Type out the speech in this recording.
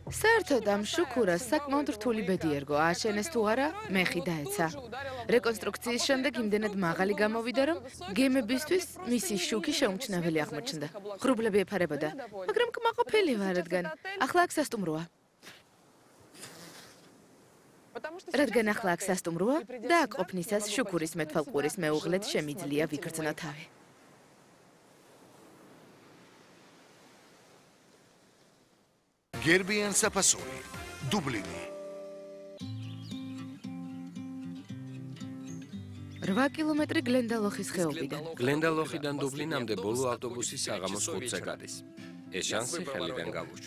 საერთოდ ამ შუქურას საკმაოდ რთული ბედი ერგო, ააშენეს თუ არა, მეხი დაეცა. რეკონსტრუქციის შემდეგ იმდენად მაღალი გამოვიდა, რომ გემებისთვის მისი შუქი შეუმჩნეველი აღმოჩნდა. ღრუბლები ეფარებოდა, მაგრამ კმაყოფილი ვარ, ახლა აქ სასტუმროა. რადგან ახლა აქ სასტუმროა და აქ ყოფნისას შუქურის მეთვალყურის მეუღლედ შემიძლია ვიგრძნო თავი. გერბიან საფასური, დუბლინი. 8 კილომეტრი გლენდალოხის ხეობიდან. გლენდალოხიდან დუბლინამდე ბოლო ავტობუსი საღამოს 5-ზე გადის. ეს შანსი ხელიდან გავუშვი.